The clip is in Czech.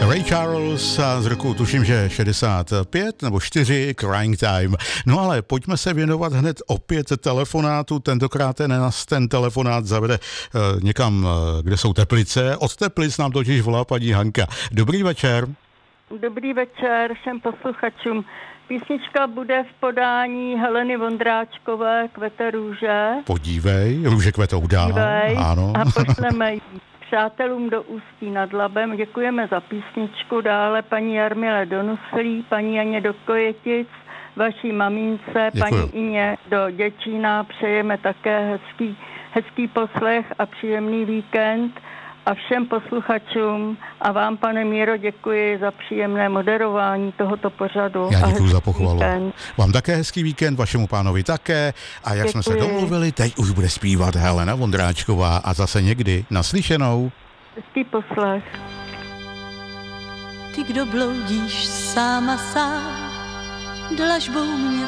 Ray Charles z roku, tuším, že 65 nebo 4, Crying Time. No ale pojďme se věnovat hned opět telefonátu. Tentokrát nás ten telefonát zavede někam, kde jsou Teplice. Od Teplic nám totiž volá paní Hanka. Dobrý večer. Dobrý večer všem posluchačům. Písnička bude v podání Heleny Vondráčkové, Kvete růže. Podívej, růže kvetou dál. Ano. A pošleme ji přátelům do Ústí nad Labem. Děkujeme za písničku. Dále paní Jarmile Donuslí, paní Janě do Kojetic, vaší mamince, paní Ině do Děčína. Přejeme také hezký poslech a příjemný víkend. A všem posluchačům a vám, pane Míro, děkuji za příjemné moderování tohoto pořadu. Já děkuji za pochvalu. Vám také hezký víkend, vašemu pánovi také. A jak jsme se domluvili, teď už bude zpívat Helena Vondráčková a zase někdy naslyšenou. Hezký poslech. Ty, kdo bloudíš sám a sám dlažbou mě